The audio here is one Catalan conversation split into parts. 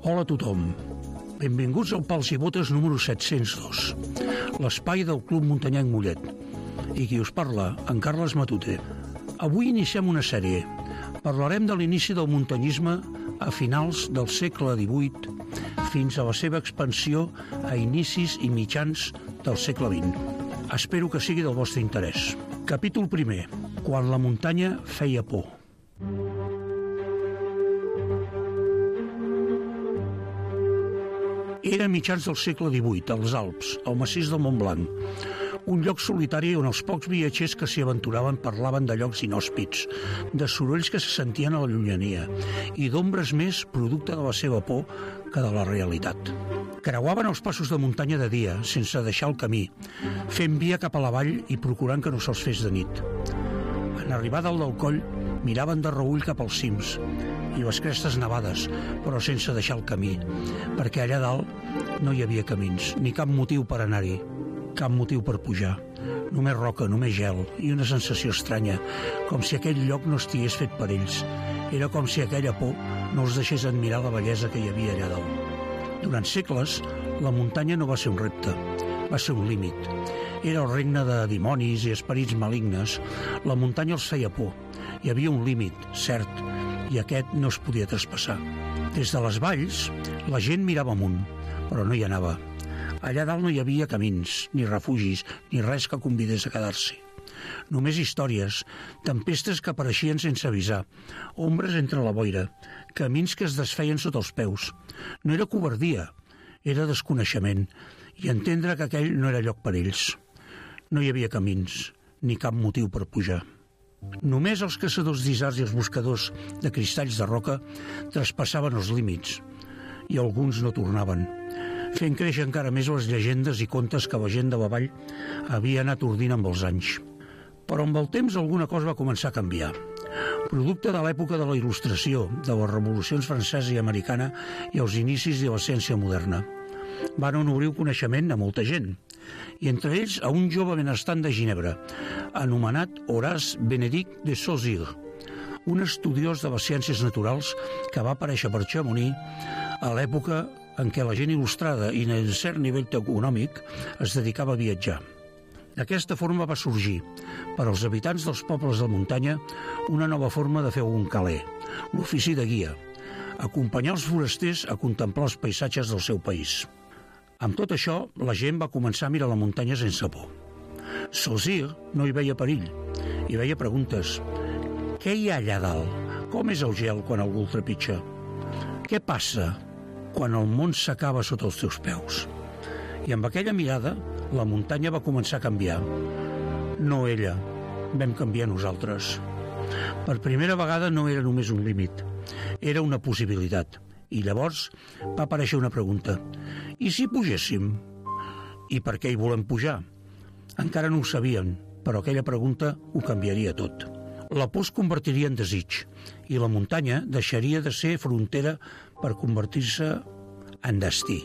Hola a tothom. Benvinguts al Pals i Botes número 702, l'espai del Club Muntanyenc Mollet. I qui us parla, en Carles Matute. Avui iniciem una sèrie. Parlarem de l'inici del muntanyisme a finals del segle XVIII fins a la seva expansió a inicis i mitjans del segle XX. Espero que sigui del vostre interès. Capítol primer. Quan la muntanya feia por. Era a mitjans del segle XVIII, als Alps, al massís del Montblanc, un lloc solitari on els pocs viatgers que s'hi aventuraven parlaven de llocs inhòspits, de sorolls que se sentien a la llunyania i d'ombres més producte de la seva por que de la realitat. Creuaven els passos de muntanya de dia, sense deixar el camí, fent via cap a la vall i procurant que no se'ls fes de nit. En arribar dalt del coll, miraven de reüll cap als cims i les crestes nevades, però sense deixar el camí, perquè allà dalt no hi havia camins, ni cap motiu per anar-hi, cap motiu per pujar. Només roca, només gel i una sensació estranya, com si aquell lloc no estigués fet per ells. Era com si aquella por no els deixés admirar la bellesa que hi havia allà dalt. Durant segles, la muntanya no va ser un repte, va ser un límit. Era el regne de dimonis i esperits malignes. La muntanya els feia por. Hi havia un límit, cert, i aquest no es podia traspassar. Des de les valls, la gent mirava amunt, però no hi anava. Allà dalt no hi havia camins, ni refugis, ni res que convidés a quedar-s'hi. Només històries, tempestes que apareixien sense avisar, ombres entre la boira, camins que es desfeien sota els peus. No era covardia, era desconeixement, i entendre que aquell no era lloc per ells. No hi havia camins, ni cap motiu per pujar. Només els caçadors d'isards i els buscadors de cristalls de roca traspassaven els límits, i alguns no tornaven, fent créixer encara més les llegendes i contes que la gent de la vall havia anat ordint amb els anys. Però amb el temps alguna cosa va començar a canviar. Producte de l'època de la Il·lustració, de les revolucions francesa i americana i els inicis de la ciència moderna. Van obrir el coneixement a molta gent, i entre ells a un jove benestant de Ginebra, anomenat Horace Benedict de Saussure, un estudiós de les ciències naturals que va aparèixer per Chamonix a l'època en què la gent il·lustrada i en cert nivell econòmic es dedicava a viatjar. D'aquesta forma va sorgir, per als habitants dels pobles de muntanya, una nova forma de fer un caler, l'ofici de guia, acompanyar els forasters a contemplar els paisatges del seu país. Amb tot això, la gent va començar a mirar la muntanya sense por. Saussure no hi veia perill, hi veia preguntes. Què hi ha allà dalt? Com és el gel quan algú el trepitja? Què passa quan el món s'acaba sota els teus peus? I amb aquella mirada, la muntanya va començar a canviar. No ella, vam canviar nosaltres. Per primera vegada no era només un límit, era una possibilitat. I llavors va aparèixer una pregunta. I si pugéssim? I per què hi volem pujar? Encara no ho sabien, però aquella pregunta ho canviaria tot. La por es convertiria en desig, i la muntanya deixaria de ser frontera per convertir-se en destí.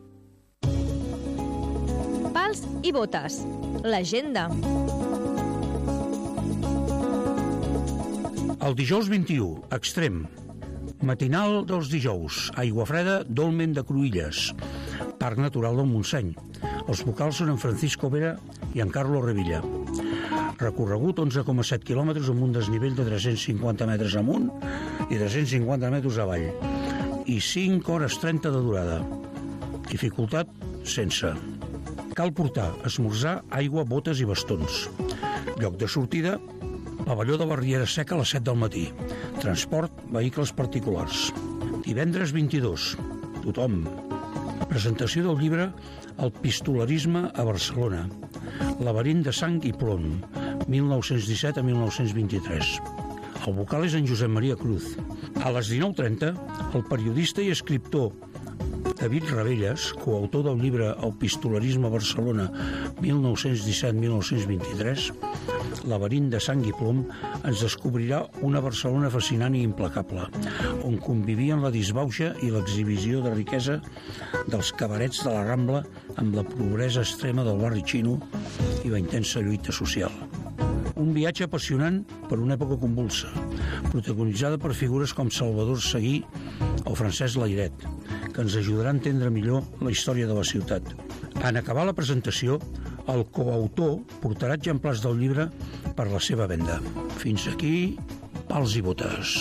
Pals i botes. L'agenda. El dijous 21, extrem. Matinal dels dijous, aigua freda, dolmen de Cruïlles, Parc Natural del Montseny. Els vocals són en Francisco Vera i en Carlos Revilla. Recorregut 11,7 quilòmetres amb un desnivell de 350 metres amunt i 350 metres avall, i 5 hores 30 de durada. Dificultat sense. Cal portar esmorzar, aigua, botes i bastons. Lloc de sortida, pavelló de la Riera Seca a les 7 del matí. Transport, vehicles particulars. Divendres 22. Tothom. Presentació del llibre El pistolerisme a Barcelona. Laberint de sang i plom, 1917 a 1923. El vocal és en Josep Maria Cruz. A les 19:30, el periodista i escriptor David Ravelles, coautor del llibre El pistolerisme a Barcelona 1917-1923, Laberint de sang i plom, ens descobrirà una Barcelona fascinant i implacable, on convivien la disbauxa i l'exhibició de riquesa dels cabarets de la Rambla amb la pobresa extrema del barri xino i la intensa lluita social. Un viatge apassionant per una època convulsa, protagonitzada per figures com Salvador Seguí o Francesc Layret, que ens ajudarà a entendre millor la història de la ciutat. En acabar la presentació, el coautor portarà exemplars del llibre per la seva venda. Fins aquí, Pals i Botes.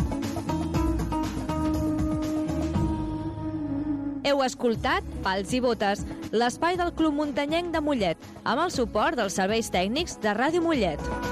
Heu escoltat Pals i Botes, l'espai del Club Muntanyenc de Mollet, amb el suport dels serveis tècnics de Ràdio Mollet.